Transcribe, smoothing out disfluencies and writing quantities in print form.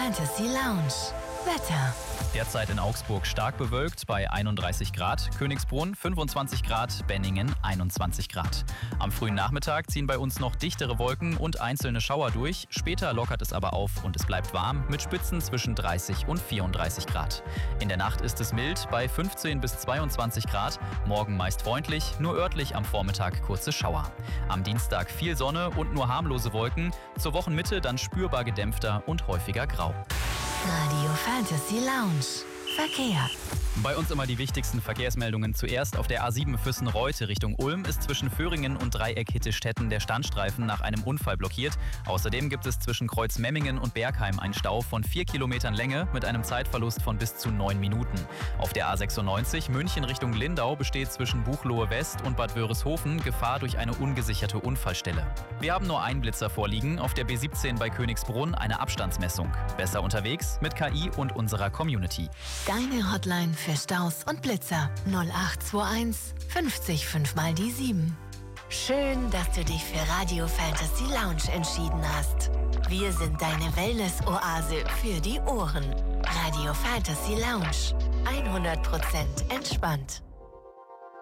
Fantasy Lounge. Wetter. Derzeit in Augsburg stark bewölkt bei 31 Grad, Königsbrunn 25 Grad, Benningen 21 Grad. Am frühen Nachmittag ziehen bei uns noch dichtere Wolken und einzelne Schauer durch. Später lockert es aber auf und es bleibt warm mit Spitzen zwischen 30 und 34 Grad. In der Nacht ist es mild bei 15 bis 22 Grad. Morgen meist freundlich, nur örtlich am Vormittag kurze Schauer. Am Dienstag viel Sonne und nur harmlose Wolken. Zur Wochenmitte dann spürbar gedämpfter und häufiger grau. Radio Fantasy Lounge. Verkehr. Bei uns immer die wichtigsten Verkehrsmeldungen. Zuerst auf der A7 Füssen-Reute Richtung Ulm ist zwischen Föhringen und Dreieck Hittestetten der Standstreifen nach einem Unfall blockiert. Außerdem gibt es zwischen Kreuz Memmingen und Bergheim einen Stau von 4 Kilometern Länge mit einem Zeitverlust von bis zu 9 Minuten. Auf der A96 München Richtung Lindau besteht zwischen Buchloe West und Bad Wörishofen Gefahr durch eine ungesicherte Unfallstelle. Wir haben nur einen Blitzer vorliegen, auf der B17 bei Königsbrunn eine Abstandsmessung. Besser unterwegs mit KI und unserer Community. Deine Hotline für Staus und Blitzer 0821 50 5 mal die 7. Schön, dass du dich für Radio Fantasy Lounge entschieden hast. Wir sind deine Wellness-Oase für die Ohren. Radio Fantasy Lounge. 100% entspannt.